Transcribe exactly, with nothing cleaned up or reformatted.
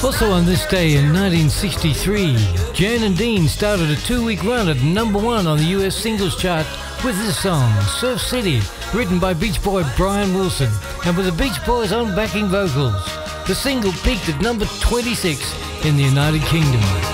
Also on this day in nineteen sixty-three, Jan and Dean started a two-week run at number one on the U S singles chart with this song, Surf City, written by Beach Boy Brian Wilson, and with the Beach Boys on backing vocals. The single peaked at number twenty-six in the United Kingdom.